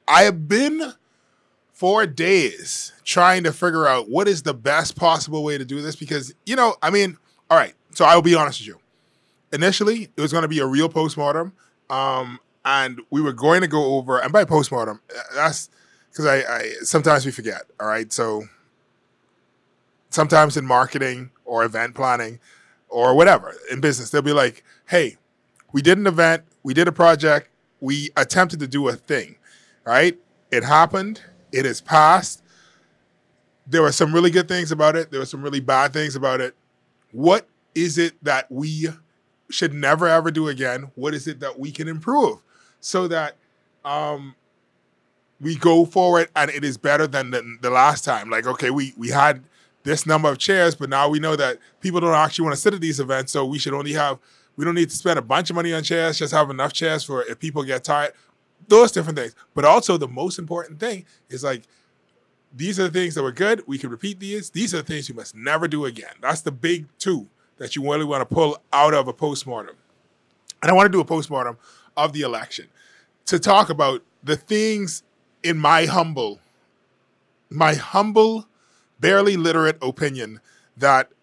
I have been for days trying to figure out what is the best possible way to do this because, all right, so I'll be honest with you. Initially, it was going to be a real postmortem, and we were going to go over, and by postmortem, that's because I sometimes we forget, all right? So sometimes in marketing or event planning or whatever in business, they'll be like, hey, we did an event, we did a project, we attempted to do a thing, right? It happened, it is past. There were some really good things about it, there were some really bad things about it. What is it that we should never ever do again? What is it that we can improve so that we go forward and it is better than the last time? Like, okay, we had this number of chairs, but now we know that people don't actually want to sit at these events, so we don't need to spend a bunch of money on chairs, just have enough chairs for if people get tired, those different things. But also the most important thing is like, these are the things that were good, we can repeat these are the things you must never do again. That's the big two that you really want to pull out of a postmortem. And I want to do a postmortem of the election to talk about the things in my humble, barely literate opinion that